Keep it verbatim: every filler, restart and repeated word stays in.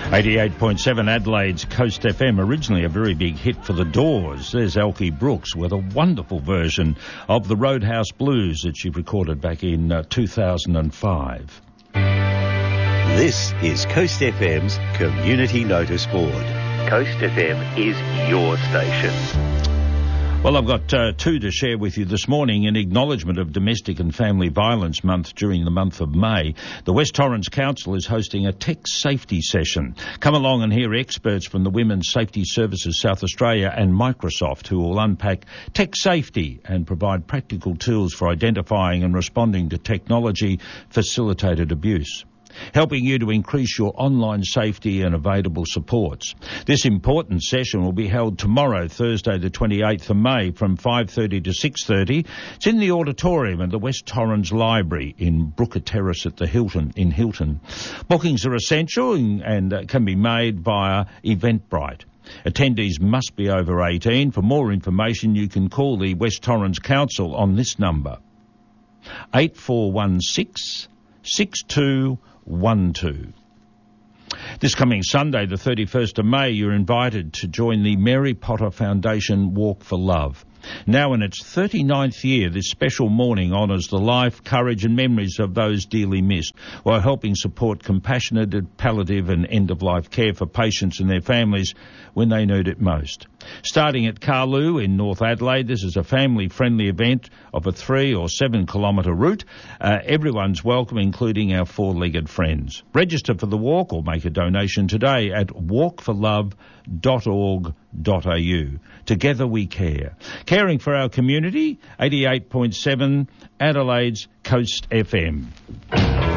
eighty-eight point seven Adelaide's Coast F M, originally a very big hit for the Doors. There's Elkie Brooks with a wonderful version of the Roadhouse Blues that she recorded back in uh, two thousand five. This is Coast F M's Community Notice Board. Coast F M is your station. Well, I've got uh, two to share with you this morning in acknowledgement of Domestic and Family Violence Month during the month of May. The West Torrens Council is hosting a tech safety session. Come along and hear experts from the Women's Safety Services South Australia and Microsoft who will unpack tech safety and provide practical tools for identifying and responding to technology-facilitated abuse, helping you to increase your online safety and available supports. This important session will be held tomorrow, Thursday the twenty-eighth of May, from five thirty to six thirty. It's in the auditorium at the West Torrens Library in Brooker Terrace at the Hilton, in Hilton. Bookings are essential and, and uh, can be made via Eventbrite. Attendees must be over eighteen. For more information, you can call the West Torrens Council on this number, eight four one six, six two one two. This coming Sunday, the thirty-first of May, you're invited to join the Mary Potter Foundation Walk for Love. Now in its thirty-ninth year, this special morning honours the life, courage and memories of those dearly missed, while helping support compassionate, palliative and end-of-life care for patients and their families when they need it most. Starting at Carlu in North Adelaide, this is a family-friendly event of a three or seven kilometre route. Uh, everyone's welcome, including our four-legged friends. Register for the walk or make a donation today at walk for love dot org dot a u. Together we care. Caring for our community, eighty-eight point seven Adelaide's Coast F M.